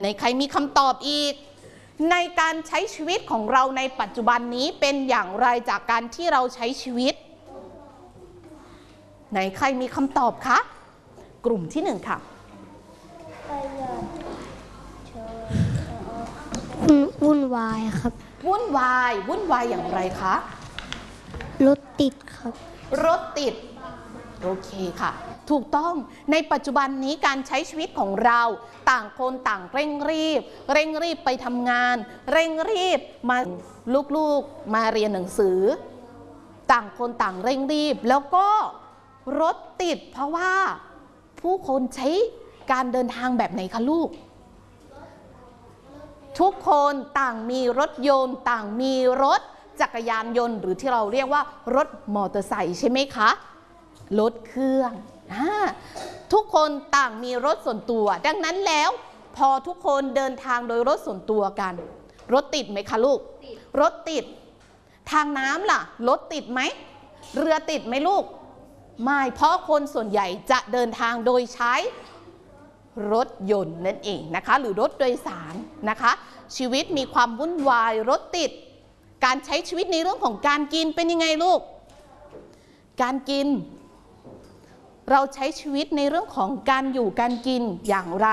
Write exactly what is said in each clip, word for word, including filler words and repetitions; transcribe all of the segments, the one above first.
ในใครมีคำตอบอีกในการใช้ชีวิตของเราในปัจจุบันนี้เป็นอย่างไรจากการที่เราใช้ชีวิตไหนใครมีคำตอบคะกลุ่มที่หนึ่งค่ะวุ่นวายครับวุ่นวายวุ่นวายอย่างไรคะรถติดครับรถติดโอเคค่ะถูกต้องในปัจจุบันนี้การใช้ชีวิตของเราต่างคนต่างเร่งรีบเร่งรีบไปทำงานเร่งรีบมาลูกๆมาเรียนหนังสือต่างคนต่างเร่งรีบแล้วก็รถติดเพราะว่าผู้คนใช้การเดินทางแบบไหนคะลูกทุกคนต่างมีรถยนต์ต่างมีรถจักรยานยนต์หรือที่เราเรียกว่ารถมอเตอร์ไซค์ใช่ไหมคะรถเครื่องทุกคนต่างมีรถส่วนตัวดังนั้นแล้วพอทุกคนเดินทางโดยรถส่วนตัวกันรถติดไหมคะลูกรถติดทางน้ำล่ะรถติดไหมเรือติดไหมลูกไม่เพราะคนส่วนใหญ่จะเดินทางโดยใช้รถยนต์นั่นเองนะคะหรือรถโดยสารนะคะชีวิตมีความวุ่นวายรถติดการใช้ชีวิตในเรื่องของการกินเป็นยังไงลูกการกินเราใช้ชีวิตในเรื่องของการอยู่การกินอย่างไร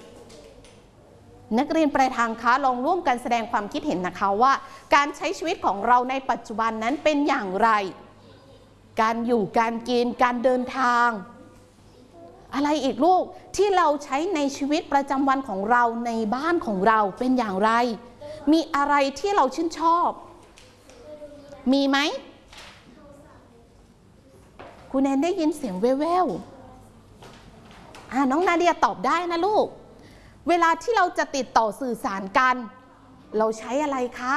นักเรียนปลายทางคะลองร่วมกันแสดงความคิดเห็นนะคะว่าการใช้ชีวิตของเราในปัจจุบันนั้นเป็นอย่างไรการอยู่การกินการเดินทางอะไรอีกลูกที่เราใช้ในชีวิตประจำวันของเราในบ้านของเราเป็นอย่างไรมีอะไรที่เราชื่นชอบมีไหมคุณแนนได้ยินเสียงแว่วๆอ่าน้องนาเดียตอบได้นะลูกเวลาที่เราจะติดต่อสื่อสารกันเราใช้อะไรคะ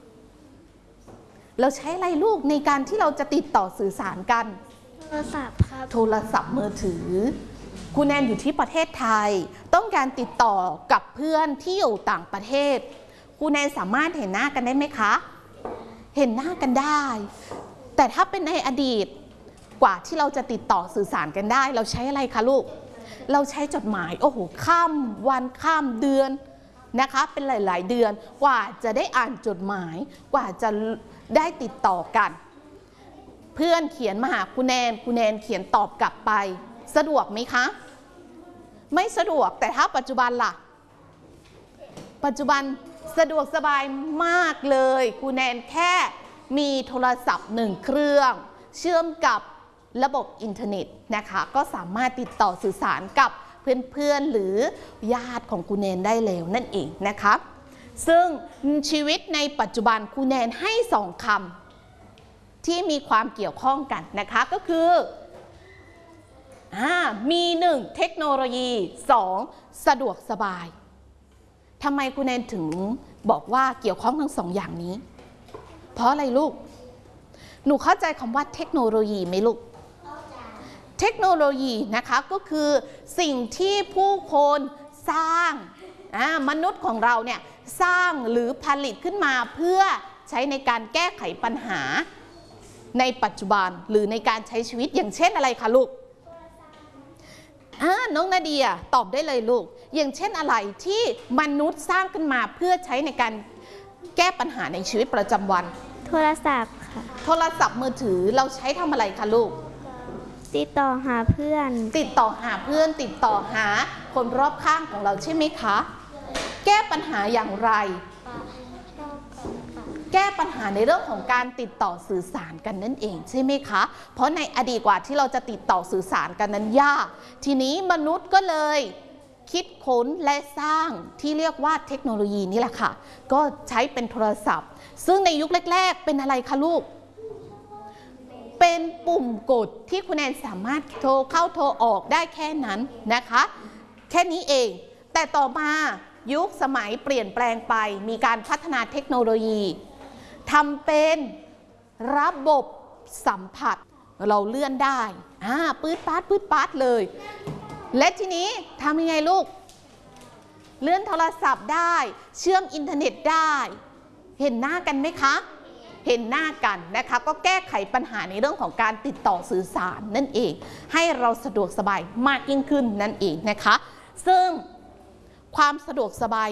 เราใช้อะไรลูกในการที่เราจะติดต่อสื่อสารกันโทรศัพท์ครับโทรศัพท์มือถือคุณแนนอยู่ที่ประเทศไทยต้องการติดต่อกับเพื่อนที่อยู่ต่างประเทศคุณแนนสามารถเห็นหน้ากันได้ไหมคะเห็นหน้ากันได้แต่ถ้าเป็นในอดีตกว่าที่เราจะติดต่อสื่อสารกันได้เราใช้อะไรคะลูกเราใช้จดหมายโอ้โหข้ามวันข้ามเดือนนะคะเป็นหลายๆเดือนกว่าจะได้อ่านจดหมายกว่าจะได้ติดต่อกันเพื่อนเขียนมาหาคุณแนนคุณแนนเขียนตอบกลับไปสะดวกไหมคะไม่สะดวกแต่ถ้าปัจจุบันล่ะปัจจุบันสะดวกสบายมากเลยคุณแนนแค่มีโทรศัพท์หนึ่งเครื่องเชื่อมกับระบบอินเทอร์เน็ตนะคะก็สามารถติดต่อสื่อสารกับเพื่อนๆหรือญาติของคุณแนนได้แล้วนั่นเองนะคะซึ่งชีวิตในปัจจุบันคุณแนนให้สองคำที่มีความเกี่ยวข้องกันนะคะก็คือมีหนึ่งเทคโนโลยีสองสะดวกสบายทำไมคุณแนนถึงบอกว่าเกี่ยวข้องทั้งสองอย่างนี้เพราะอะไรลูกหนูเข้าใจคำว่าเทคโนโลยีไหมลูกเทคโนโลยีนะคะก็คือสิ่งที่ผู้คนสร้างมนุษย์ของเราเนี่ยสร้างหรือผลิตขึ้นมาเพื่อใช้ในการแก้ไขปัญหาในปัจจุบันหรือในการใช้ชีวิตอย่างเช่นอะไรคะลูกน้องนาเดียตอบได้เลยลูกอย่างเช่นอะไรที่มนุษย์สร้างขึ้นมาเพื่อใช้ในการแก้ปัญหาในชีวิตประจำวันโทรศัพท์ค่ะโทรศัพท์มือถือเราใช้ทำอะไรคะลูกติดต่อหาเพื่อนติดต่อหาเพื่อนติดต่อหาคนรอบข้างของเราใช่ไหมคะแก้ปัญหาอย่างไรแก้ปัญหาในเรื่องของการติดต่อสื่อสารกันนั่นเองใช่ไหมคะเพราะในอดีตกว่าที่เราจะติดต่อสื่อสารกันนั้นยากทีนี้มนุษย์ก็เลยคิดค้นและสร้างที่เรียกว่าเทคโนโลยีนี่แหละค่ะก็ใช้เป็นโทรศัพท์ซึ่งในยุคแรกๆเป็นอะไรคะลูกเป็นปุ่มกดที่คุณแนนสามารถโทรเข้าโทรออกได้แค่นั้นนะคะแค่นี้เองแต่ต่อมายุคสมัยเปลี่ยนแปลงไปมีการพัฒนาเทคโนโลยีทำเป็นระบบสัมผัสเราเลื่อนได้อ่าปื๊ดป๊าดปื๊ดป๊าดเลยและทีนี้ทำยังไงลูกเลื่อนโทรศัพท์ได้เชื่อมอินเทอร์เน็ตได้เห็นหน้ากันไหมคะเห็นหน้ากันนะคะก็แก้ไขปัญหาในเรื่องของการติดต่อสื่อสารนั่นเองให้เราสะดวกสบายมากยิ่งขึ้นนั่นเองนะคะซึ่งความสะดวกสบาย